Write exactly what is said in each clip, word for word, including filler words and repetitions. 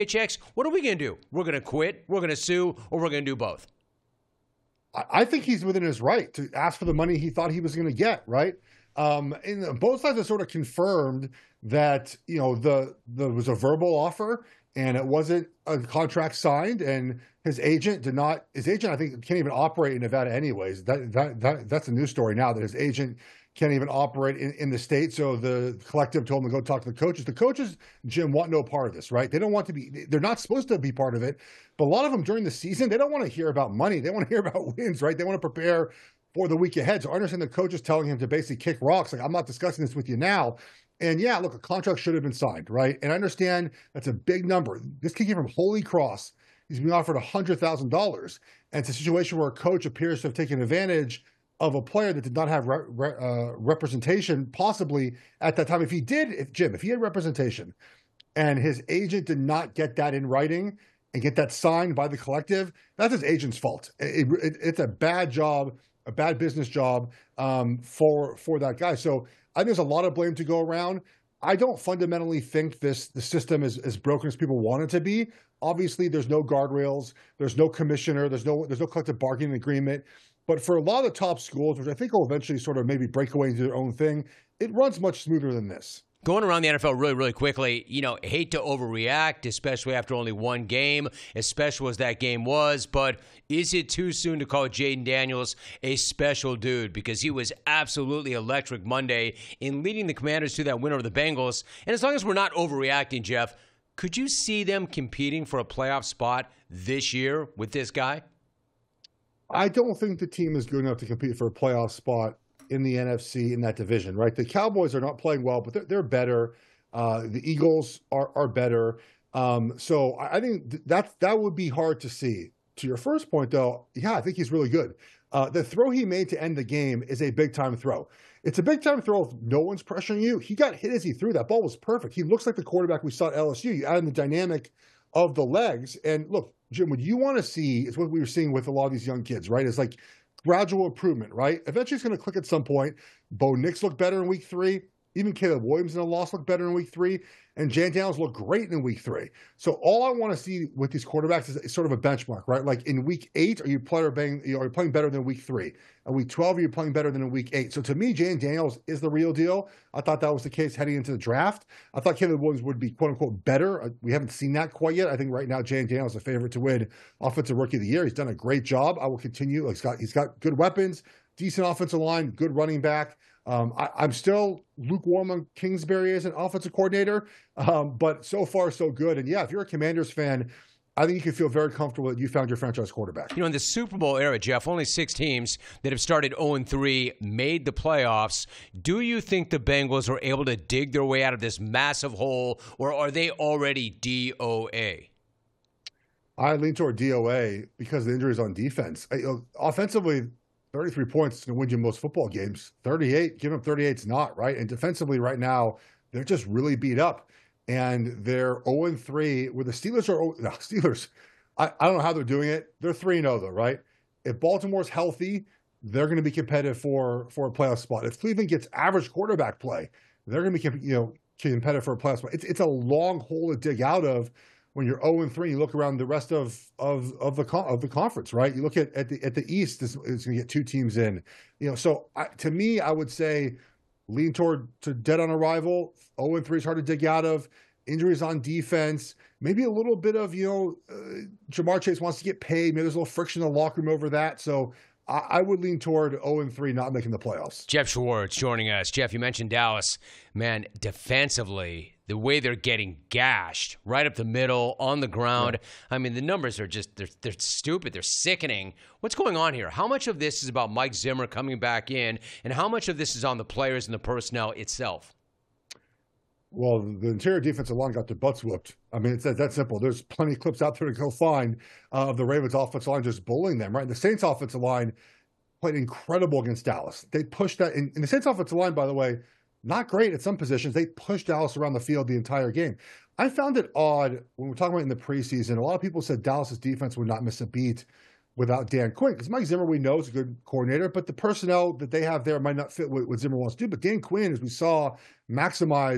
paychecks, what are we going to do? We're going to quit, we're going to sue, or we're going to do both? I think he's within his right to ask for the money he thought he was going to get, right? Um, and both sides have sort of confirmed that, you know, the there was a verbal offer and it wasn't a contract signed, and his agent did not, his agent, I think, can't even operate in Nevada anyways. That, that, that That's a news story now that his agent can't even operate in, in the state. So the collective told him to go talk to the coaches. The coaches, Jim, want no part of this, right? They don't want to be, they're not supposed to be part of it. But a lot of them during the season, they don't want to hear about money. They want to hear about wins, right? They want to prepare for the week ahead. So I understand the coach is telling him to basically kick rocks. Like, I'm not discussing this with you now. And yeah, look, a contract should have been signed, right? And I understand that's a big number. This kid came from Holy Cross. He's being offered one hundred thousand dollars. And it's a situation where a coach appears to have taken advantage of a player that did not have re re uh, representation, possibly at that time. If he did, if Jim, if he had representation and his agent did not get that in writing and get that signed by the collective, that's his agent's fault. It, it, it's a bad job, a bad business job um, for for that guy. So I think there's a lot of blame to go around. I don't fundamentally think this the system is as broken as people want it to be. Obviously, there's no guardrails, there's no commissioner, there's no there's no collective bargaining agreement. But for a lot of the top schools, which I think will eventually sort of maybe break away into their own thing, it runs much smoother than this. Going around the N F L really, really quickly, you know, hate to overreact, especially after only one game, as special as that game was, but is it too soon to call Jayden Daniels a special dude? Because he was absolutely electric Monday in leading the Commanders to that win over the Bengals. And as long as we're not overreacting, Jeff, could you see them competing for a playoff spot this year with this guy? I don't think the team is good enough to compete for a playoff spot in the N F C in that division, right? The Cowboys are not playing well, but they're, they're better. Uh, the Eagles are, are better. Um, so I think th that, that would be hard to see. To your first point, though, yeah, I think he's really good. Uh, the throw he made to end the game is a big-time throw. It's a big-time throw if no one's pressuring you. He got hit as he threw. That ball was perfect. He looks like the quarterback we saw at L S U. You add in the dynamic of the legs. And look, Jim, what you want to see is what we were seeing with a lot of these young kids, right? It's like gradual improvement, right? Eventually it's going to click at some point. Bo Nix looked better in week three. Even Caleb Williams in a loss looked better in week three. And Jan Daniels looked great in week three. So all I want to see with these quarterbacks is, is sort of a benchmark, right? Like in week eight, are you, player bang, you know, are you playing better than week three? In week twelve, are you playing better than in week eight? So to me, Jan Daniels is the real deal. I thought that was the case heading into the draft. I thought Caleb Williams would be quote unquote better. We haven't seen that quite yet. I think right now Jan Daniels is the favorite to win Offensive Rookie of the Year. He's done a great job. I will continue. He's got, he's got good weapons, decent offensive line, good running back. Um, I, I'm still lukewarm on Kingsbury as an offensive coordinator, um, but so far so good. And yeah, if you're a Commanders fan, I think you can feel very comfortable that you found your franchise quarterback. You know, in the Super Bowl era, Jeff, only six teams that have started oh and three made the playoffs. Do you think the Bengals are able to dig their way out of this massive hole, or are they already D O A? I lean toward D O A because of the injuries on defense. I, you know, offensively, thirty-three points is going to win you most football games. thirty-eight, give them thirty-eight is not, right? And defensively right now, they're just really beat up. And they're oh and three, where the Steelers are, no, Steelers, I, I don't know how they're doing it. They're three and oh though, right? If Baltimore's healthy, they're going to be competitive for, for a playoff spot. If Cleveland gets average quarterback play, they're going to be, you know, competitive for a playoff spot. It's, it's a long hole to dig out of when you're oh and three. You look around the rest of, of, of, the, of the conference, right? You look at, at, the, at the East, it's, it's going to get two teams in. You know, so I, to me, I would say lean toward to dead on arrival. oh and three is hard to dig out of. Injuries on defense. Maybe a little bit of, you know, uh, Jamar Chase wants to get paid. Maybe there's a little friction in the locker room over that. So I, I would lean toward oh and three not making the playoffs. Jeff Schwartz joining us. Jeff, you mentioned Dallas. Man, defensively, the way they're getting gashed right up the middle, on the ground. Yeah. I mean, the numbers are just, they're, they're stupid. They're sickening. What's going on here? How much of this is about Mike Zimmer coming back in, and how much of this is on the players and the personnel itself? Well, the interior defensive line got their butts whooped. I mean, it's that, that simple. There's plenty of clips out there to go find uh, of the Ravens offensive line just bullying them, right? And the Saints offensive line played incredible against Dallas. They pushed that, and, and the Saints offensive line, by the way, not great at some positions. They pushed Dallas around the field the entire game. I found it odd when we're talking about in the preseason. A lot of people said Dallas's defense would not miss a beat without Dan Quinn, because Mike Zimmer, we know, is a good coordinator, but the personnel that they have there might not fit what, what Zimmer wants to do. But Dan Quinn, as we saw, maximized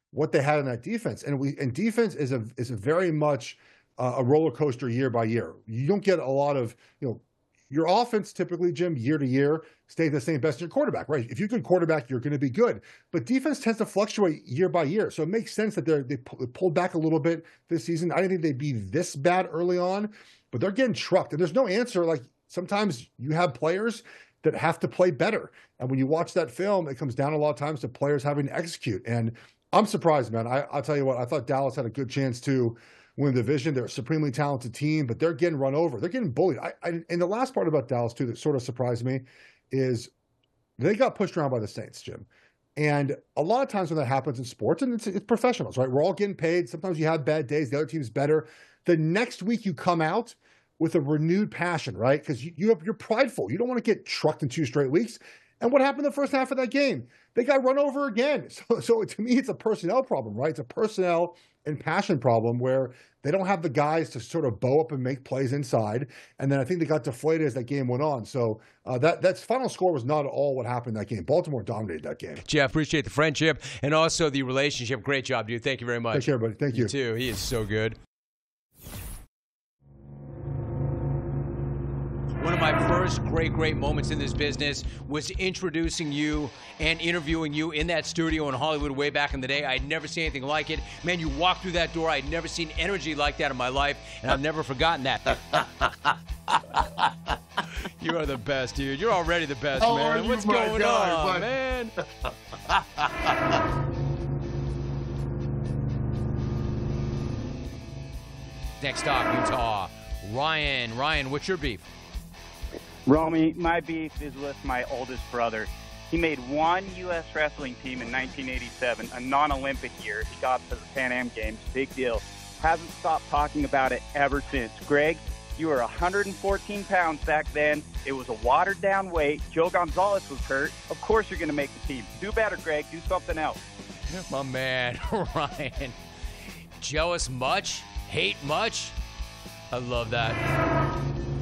what they had in that defense. And we and defense is a is a very much uh, a roller coaster year by year. You don't get a lot of, you know, your offense typically, Jim, year to year, stay the same best in your quarterback, right? If you're a good quarterback, you're going to be good. But defense tends to fluctuate year by year. So it makes sense that they're, they pulled back a little bit this season. I didn't think they'd be this bad early on, but they're getting trucked. And there's no answer. Like, sometimes you have players that have to play better. And when you watch that film, it comes down a lot of times to players having to execute. And I'm surprised, man. I, I'll tell you what, I thought Dallas had a good chance to win the division. They're a supremely talented team, but they're getting run over. They're getting bullied. I, I, and the last part about Dallas, too, that sort of surprised me is they got pushed around by the Saints, Jim. And a lot of times when that happens in sports, and it's, it's professionals, right? We're all getting paid. Sometimes you have bad days. The other team's better. The next week you come out with a renewed passion, right? Because you, you have, you're prideful. You don't want to get trucked in two straight weeks. And what happened the first half of that game? They got run over again. So, so to me, it's a personnel problem, right? It's a personnel and passion problem where they don't have the guys to sort of bow up and make plays inside. And then I think they got deflated as that game went on. So uh, that that's final score was not all what happened in that game. Baltimore dominated that game. Jeff, appreciate the friendship and also the relationship. Great job, dude. Thank you very much. Take care, buddy. Thank you. You too. He is so good. One of my first great, great moments in this business was introducing you and interviewing you in that studio in Hollywood way back in the day. I'd never seen anything like it. Man, you walked through that door. I'd never seen energy like that in my life, and I've never forgotten that. You are the best, dude. You're already the best, How man. are you, What's my going guy, on, but... man? Next up, Utah. Ryan. Ryan, what's your beef? Romy, my beef is with my oldest brother. He made one U S wrestling team in nineteen eighty-seven, a non-Olympic year. He got to the Pan Am Games, big deal. Hasn't stopped talking about it ever since. Greg, you were one hundred fourteen pounds back then. It was a watered-down weight. Joe Gonzalez was hurt. Of course you're going to make the team. Do better, Greg. Do something else. My man, Ryan. Jealous much? Hate much? I love that.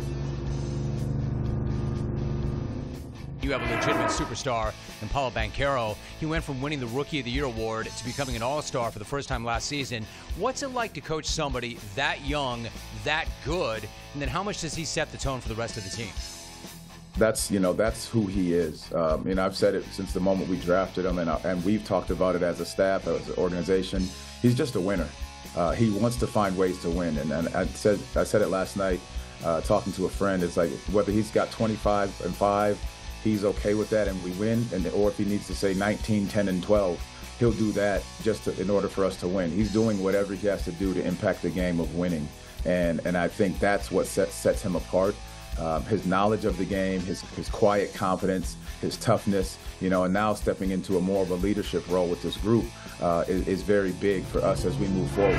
You have a legitimate superstar in Paulo Banchero. He went from winning the Rookie of the Year award to becoming an all-star for the first time last season. What's it like to coach somebody that young, that good, and then how much does he set the tone for the rest of the team? That's, you know, that's who he is. Um, and I've said it since the moment we drafted him, and, and we've talked about it as a staff, as an organization. He's just a winner. Uh, he wants to find ways to win. And, and I said I said it last night, uh, talking to a friend. It's like whether he's got twenty-five and five, he's okay with that and we win, and or if he needs to say nineteen, ten, and twelve, he'll do that just to, in order for us to win. He's doing whatever he has to do to impact the game of winning, and and I think that's what sets sets him apart. Um, his knowledge of the game, his his quiet confidence, his toughness, you know, and now stepping into a more of a leadership role with this group uh, is, is very big for us as we move forward.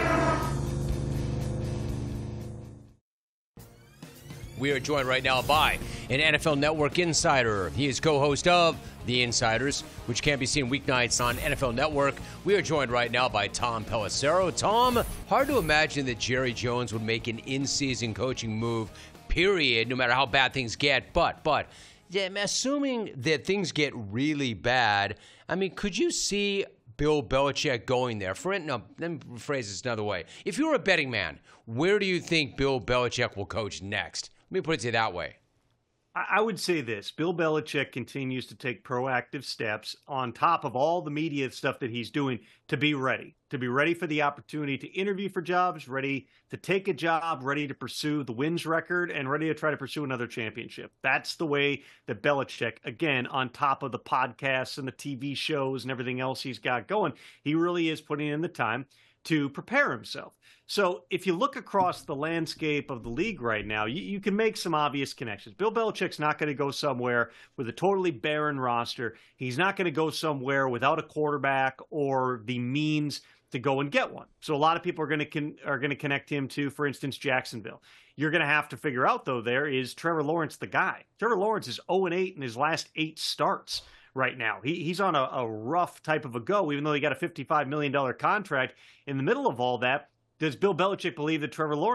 We are joined right now by an N F L Network insider. He is co-host of The Insiders, which can be seen weeknights on N F L Network. We are joined right now by Tom Pelissero. Tom, hard to imagine that Jerry Jones would make an in-season coaching move, period, no matter how bad things get. But, but, yeah, assuming that things get really bad, I mean, could you see Bill Belichick going there? For no, let me rephrase this another way. If you're a betting man, where do you think Bill Belichick will coach next? Let me put it to you that way. I would say this. Bill Belichick continues to take proactive steps on top of all the media stuff that he's doing to be ready, to be ready for the opportunity to interview for jobs, ready to take a job, ready to pursue the wins record, and ready to try to pursue another championship. That's the way that Belichick, again, on top of the podcasts and the T V shows and everything else he's got going, he really is putting in the time to prepare himself. So if you look across the landscape of the league right now, you, you can make some obvious connections. Bill Belichick's not going to go somewhere with a totally barren roster. He's not going to go somewhere without a quarterback or the means to go and get one. So a lot of people are going to con- are going to connect him to, for instance, Jacksonville. You're going to have to figure out, though, there is Trevor Lawrence the guy. Trevor Lawrence is oh and eight in his last eight starts right now. He, he's on a, a rough type of a go, even though he got a fifty-five million dollars contract. In the middle of all that, does Bill Belichick believe that Trevor Lawrence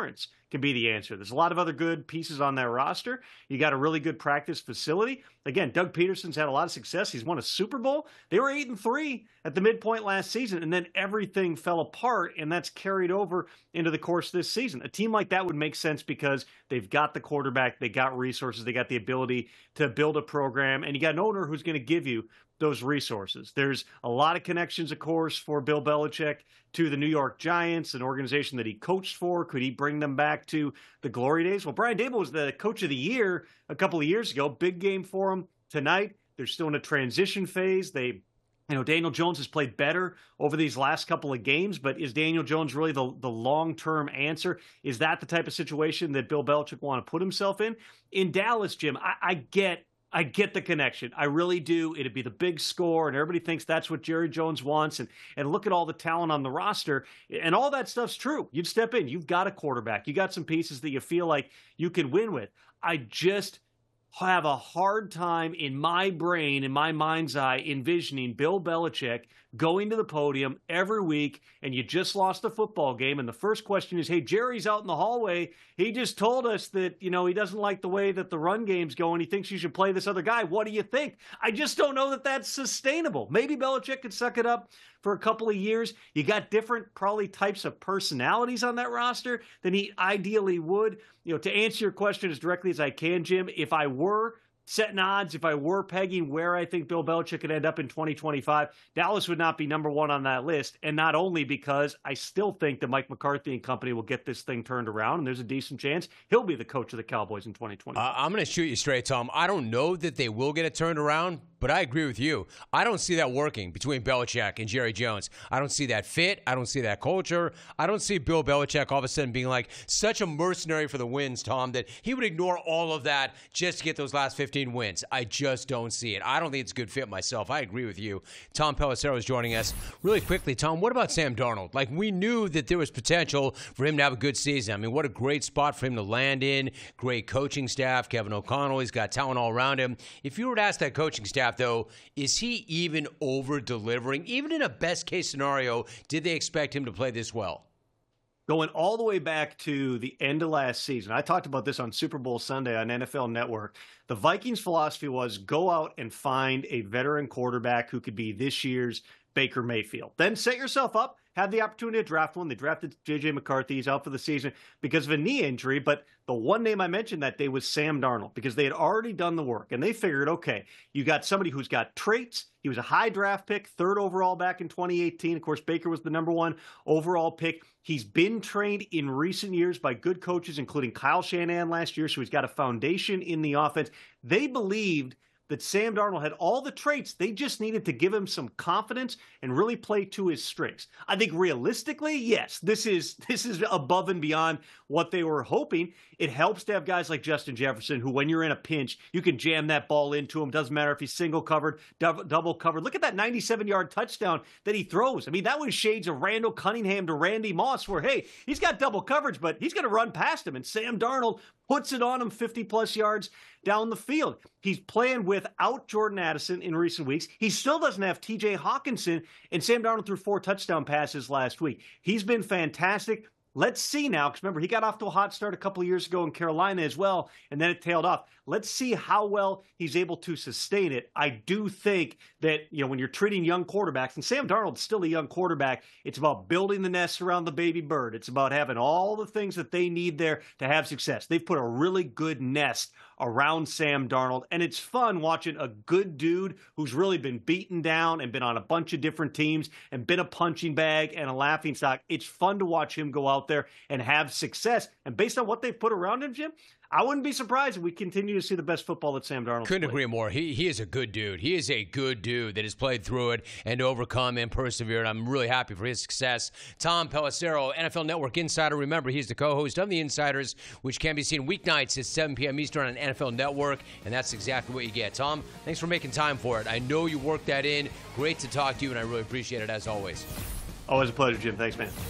can be the answer. There's a lot of other good pieces on that roster. You got a really good practice facility. Again, Doug Peterson's had a lot of success. He's won a Super Bowl. They were eight and three at the midpoint last season, and then everything fell apart, and that's carried over into the course of this season. A team like that would make sense because they've got the quarterback, they got resources, they got the ability to build a program, and you got an owner who's going to give you those resources. There's a lot of connections, of course, for Bill Belichick to the New York Giants, an organization that he coached for. Could he bring them back to the glory days? Well, Brian Daboll was the coach of the year a couple of years ago. Big game for him tonight. They're still in a transition phase. They, you know, Daniel Jones has played better over these last couple of games, but is Daniel Jones really the, the long-term answer? Is that the type of situation that Bill Belichick want to put himself in? In Dallas, Jim, I, I get I get the connection. I really do. It'd be the big score, and everybody thinks that's what Jerry Jones wants. And and look at all the talent on the roster, and all that stuff's true. You'd step in. You've got a quarterback. You got some pieces that you feel like you can win with. I just have a hard time in my brain, in my mind's eye, envisioning Bill Belichick going to the podium every week, and you just lost a football game, and the first question is, hey, Jerry's out in the hallway. He just told us that, you know, he doesn't like the way that the run game's going. He thinks you should play this other guy. What do you think? I just don't know that that's sustainable. Maybe Belichick could suck it up for a couple of years. You got different, probably, types of personalities on that roster than he ideally would. You know, to answer your question as directly as I can, Jim, if I were setting odds, if I were pegging where I think Bill Belichick could end up in twenty twenty-five, Dallas would not be number one on that list. And not only because I still think that Mike McCarthy and company will get this thing turned around, and there's a decent chance he'll be the coach of the Cowboys in twenty twenty. Uh, I'm going to shoot you straight, Tom. I don't know that they will get it turned around, but I agree with you. I don't see that working between Belichick and Jerry Jones. I don't see that fit. I don't see that culture. I don't see Bill Belichick all of a sudden being like such a mercenary for the wins, Tom, that he would ignore all of that just to get those last fifteen wins. I just don't see it. I don't think it's a good fit myself. I agree with you. Tom Pelissero is joining us. Really quickly, Tom, what about Sam Darnold? Like, we knew that there was potential for him to have a good season. I mean, what a great spot for him to land in. Great coaching staff. Kevin O'Connell, he's got talent all around him. If you were to ask that coaching staff, though, is he even over-delivering? Even in a best-case scenario, did they expect him to play this well? Going all the way back to the end of last season, I talked about this on Super Bowl Sunday on N F L Network. The Vikings' philosophy was go out and find a veteran quarterback who could be this year's Baker Mayfield. Then set yourself up, had the opportunity to draft one. They drafted J J McCarthy. He's out for the season because of a knee injury. But the one name I mentioned that day was Sam Darnold because they had already done the work. And they figured, okay, you got somebody who's got traits. He was a high draft pick, third overall back in twenty eighteen. Of course, Baker was the number one overall pick. He's been trained in recent years by good coaches, including Kyle Shanahan last year. So he's got a foundation in the offense. They believed that Sam Darnold had all the traits. They just needed to give him some confidence and really play to his strengths. I think realistically, yes, this is this is above and beyond what they were hoping. It helps to have guys like Justin Jefferson, who when you're in a pinch, you can jam that ball into him. Doesn't matter if he's single covered, double, double covered. Look at that ninety-seven yard touchdown that he throws. I mean, that was shades of Randall Cunningham to Randy Moss, where, hey, he's got double coverage, but he's going to run past him. And Sam Darnold puts it on him fifty plus yards down the field. He's playing without Jordan Addison in recent weeks. He still doesn't have T J Hawkinson, and Sam Darnold threw four touchdown passes last week. He's been fantastic. Let's see now, because remember, he got off to a hot start a couple of years ago in Carolina as well, and then it tailed off. Let's see how well he's able to sustain it. I do think that, you know, when you're treating young quarterbacks, and Sam Darnold's still a young quarterback, it's about building the nest around the baby bird. It's about having all the things that they need there to have success. They've put a really good nest around Sam Darnold, and it's fun watching a good dude who's really been beaten down and been on a bunch of different teams and been a punching bag and a laughingstock. It's fun to watch him go out there and have success. And based on what they've put around him, Jim, I wouldn't be surprised if we continue to see the best football that Sam Darnold Couldn't played. agree more. He he is a good dude. He is a good dude that has played through it and overcome and persevered. I'm really happy for his success. Tom Pelissero, N F L Network Insider. Remember, he's the co-host of The Insiders, which can be seen weeknights at seven p.m. Eastern on N F L Network, and that's exactly what you get. Tom, thanks for making time for it. I know you worked that in. Great to talk to you, and I really appreciate it as always. Always a pleasure, Jim. Thanks, man.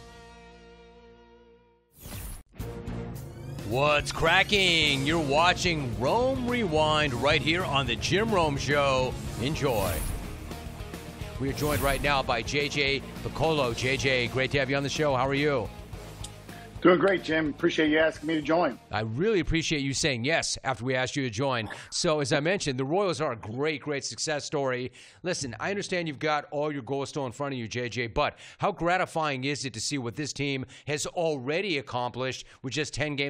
What's cracking? You're watching Rome Rewind right here on the Jim Rome Show. Enjoy. We are joined right now by J J Picollo. J J, great to have you on the show. How are you? Doing great, Jim. Appreciate you asking me to join. I really appreciate you saying yes after we asked you to join. So, as I mentioned, the Royals are a great, great success story. Listen, I understand you've got all your goals still in front of you, J J, but how gratifying is it to see what this team has already accomplished with just ten games